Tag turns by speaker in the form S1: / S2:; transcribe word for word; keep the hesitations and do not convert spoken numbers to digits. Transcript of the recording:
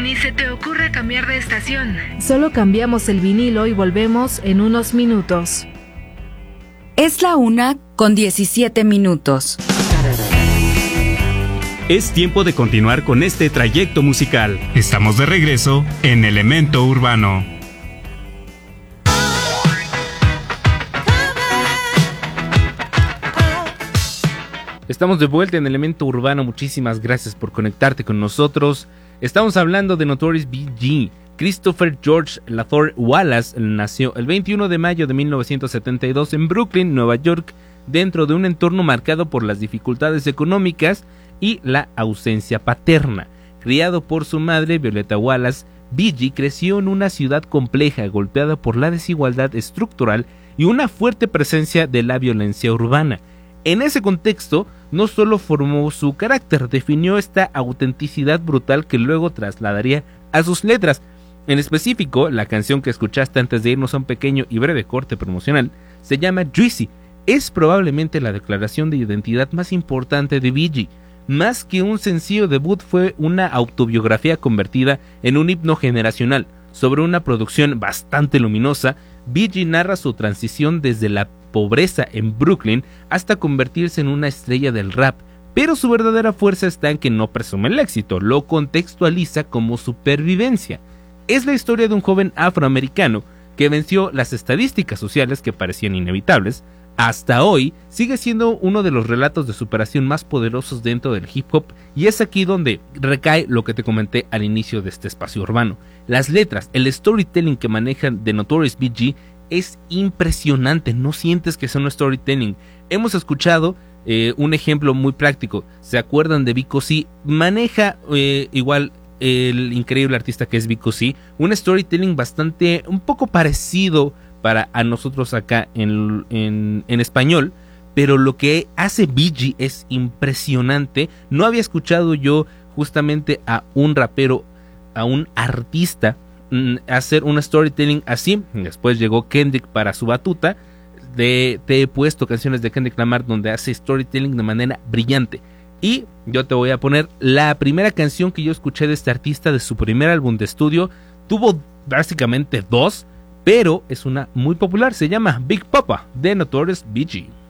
S1: Ni se te ocurra cambiar de estación.
S2: Solo cambiamos el vinilo y volvemos en unos minutos.
S3: Es la una con diecisiete minutos.
S4: Es tiempo de continuar con este trayecto musical. Estamos de regreso en Elemento Urbano.
S5: Estamos de vuelta en Elemento Urbano, muchísimas gracias por conectarte con nosotros. Estamos hablando de Notorious B G Christopher George Lathor Wallace nació el veintiuno de mayo de mil novecientos setenta y dos en Brooklyn, Nueva York, dentro de un entorno marcado por las dificultades económicas y la ausencia paterna. Criado por su madre, Violeta Wallace, B G creció en una ciudad compleja, golpeada por la desigualdad estructural y una fuerte presencia de la violencia urbana. En ese contexto, no solo formó su carácter, definió esta autenticidad brutal que luego trasladaría a sus letras. En específico, la canción que escuchaste antes de irnos a un pequeño y breve corte promocional se llama Juicy. Es probablemente la declaración de identidad más importante de B G. Más que un sencillo debut, fue una autobiografía convertida en un himno generacional. Sobre una producción bastante luminosa, B G narra su transición desde la pobreza en Brooklyn hasta convertirse en una estrella del rap, pero su verdadera fuerza está en que no presume el éxito, lo contextualiza como supervivencia. Es la historia de un joven afroamericano que venció las estadísticas sociales que parecían inevitables. Hasta hoy sigue siendo uno de los relatos de superación más poderosos dentro del hip hop, y es aquí donde recae lo que te comenté al inicio de este espacio urbano. Las letras, el storytelling que manejan de Notorious B G es impresionante, no sientes que sea un storytelling. Hemos escuchado eh, un ejemplo muy práctico, ¿se acuerdan de Vico C? Maneja eh, igual el increíble artista que es Vico C, un storytelling bastante, un poco parecido para a nosotros acá en, en, en español, pero lo que hace B G es impresionante. No había escuchado yo justamente a un rapero, a un artista hacer un storytelling así. Después llegó Kendrick para su batuta. De, te he puesto canciones de Kendrick Lamar donde hace storytelling de manera brillante. Y yo te voy a poner la primera canción que yo escuché de este artista de su primer álbum de estudio. Tuvo básicamente dos, pero es una muy popular. Se llama Big Papa de Notorious B G